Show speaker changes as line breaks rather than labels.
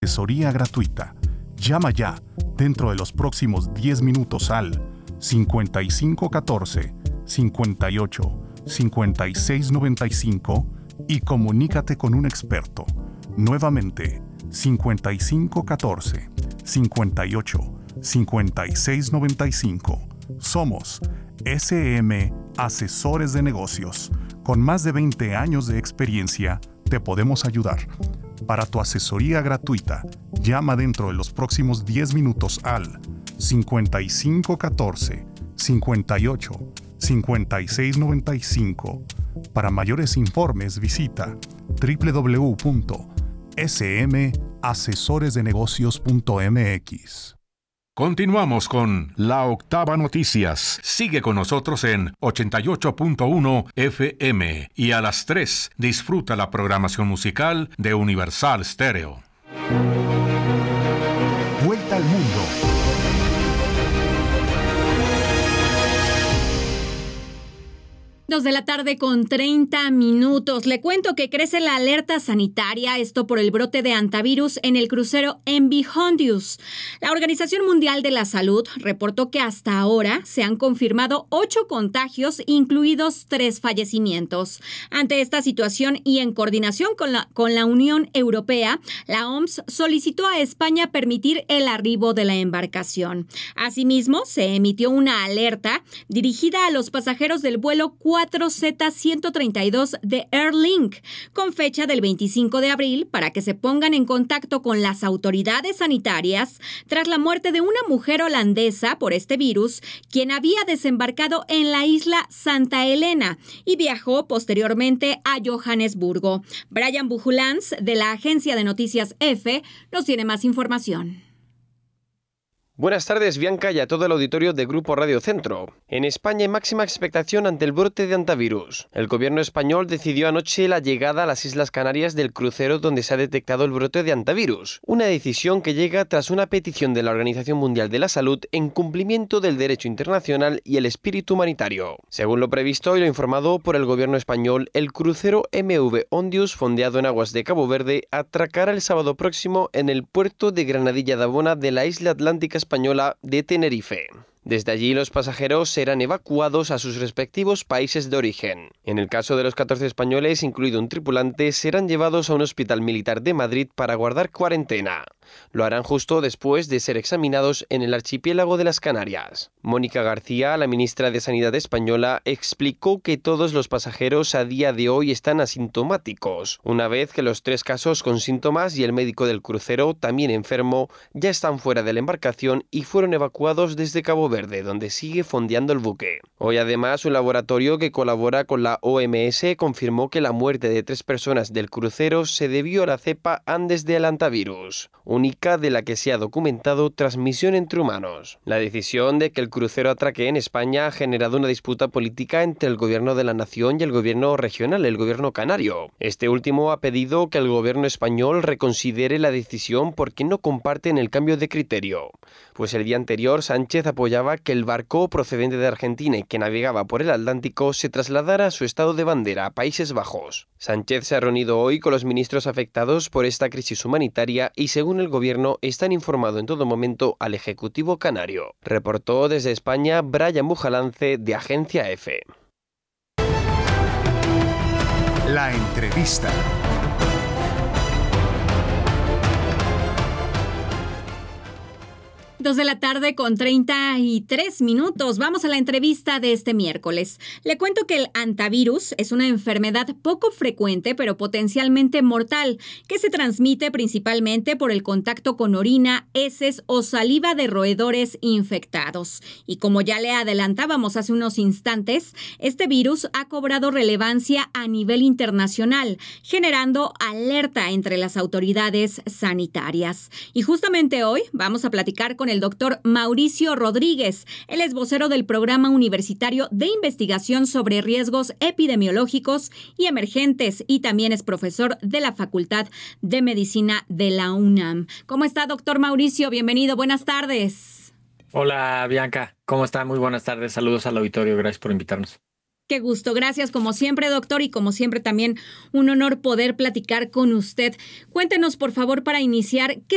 asesoría gratuita. Llama ya, dentro de los próximos 10 minutos al 5514 58 56 95 y comunícate con un experto. Nuevamente, 5514 58 56 95. Somos SM Asesores de Negocios. Con más de 20 años de experiencia, te podemos ayudar. Para tu asesoría gratuita, llama dentro de los próximos 10 minutos al 5514 58 56 95. Para mayores informes, visita www.smasesoresdenegocios.mx.
Continuamos con La Octava Noticias. Sigue con nosotros en 88.1 FM y a las 3 disfruta la programación musical de Universal Stereo.
Vuelta al mundo.
2:30 p.m. Le cuento que crece la alerta sanitaria, esto por el brote de hantavirus en el crucero MV Hondius. La Organización Mundial de la Salud reportó que hasta ahora se han confirmado 8 contagios, incluidos 3 fallecimientos. Ante esta situación y en coordinación con la Unión Europea, la OMS solicitó a España permitir el arribo de la embarcación. Asimismo, se emitió una alerta dirigida a los pasajeros del vuelo 4Z132 de Airlink, con fecha del 25 de abril, para que se pongan en contacto con las autoridades sanitarias tras la muerte de una mujer holandesa por este virus, quien había desembarcado en la isla Santa Elena y viajó posteriormente a Johannesburgo. Brian Bujulans, de la agencia de noticias EFE, nos tiene más información.
Buenas tardes, Bianca, y a todo el auditorio de Grupo Radio Centro. En España hay máxima expectación ante el brote de hantavirus. El gobierno español decidió anoche la llegada a las Islas Canarias del crucero donde se ha detectado el brote de hantavirus. Una decisión que llega tras una petición de la Organización Mundial de la Salud en cumplimiento del derecho internacional y el espíritu humanitario. Según lo previsto y lo informado por el gobierno español, el crucero MV Hondius, fondeado en aguas de Cabo Verde, atracará el sábado próximo en el puerto de Granadilla de Abona de la isla atlántica española de Tenerife. Desde allí los pasajeros serán evacuados a sus respectivos países de origen. En el caso de los 14 españoles, incluido un tripulante, serán llevados a un hospital militar de Madrid para guardar cuarentena. Lo harán justo después de ser examinados en el archipiélago de las Canarias. Mónica García, la ministra de Sanidad española, explicó que todos los pasajeros a día de hoy están asintomáticos, una vez que los 3 casos con síntomas y el médico del crucero, también enfermo, ya están fuera de la embarcación y fueron evacuados desde Cabo Verde, donde sigue fondeando el buque. Hoy además un laboratorio que colabora con la OMS confirmó que la muerte de 3 personas del crucero se debió a la cepa Andes del hantavirus, única de la que se ha documentado transmisión entre humanos. La decisión de que el crucero atraque en España ha generado una disputa política entre el gobierno de la nación y el gobierno regional, el gobierno canario. Este último ha pedido que el gobierno español reconsidere la decisión porque no comparten el cambio de criterio. Pues el día anterior Sánchez apoyaba que el barco procedente de Argentina y que navegaba por el Atlántico se trasladara a su estado de bandera, a Países Bajos. Sánchez se ha reunido hoy con los ministros afectados por esta crisis humanitaria y, según el gobierno, están informando en todo momento al Ejecutivo canario. Reportó desde España Brian Bujalance, de Agencia EFE.
La entrevista.
2:33 p.m. Vamos a la entrevista de este miércoles. Le cuento que el hantavirus es una enfermedad poco frecuente, pero potencialmente mortal, que se transmite principalmente por el contacto con orina, heces o saliva de roedores infectados. Y como ya le adelantábamos hace unos instantes, este virus ha cobrado relevancia a nivel internacional, generando alerta entre las autoridades sanitarias. Y justamente hoy vamos a platicar con el doctor Mauricio Rodríguez. Él es vocero del Programa Universitario de Investigación sobre Riesgos Epidemiológicos y Emergentes y también es profesor de la Facultad de Medicina de la UNAM. ¿Cómo está, doctor Mauricio? Bienvenido, buenas tardes.
Hola, Bianca. ¿Cómo está? Muy buenas tardes. Saludos al auditorio. Gracias por invitarnos.
Qué gusto. Gracias como siempre, doctor, y como siempre también un honor poder platicar con usted. Cuéntenos, por favor, para iniciar, ¿qué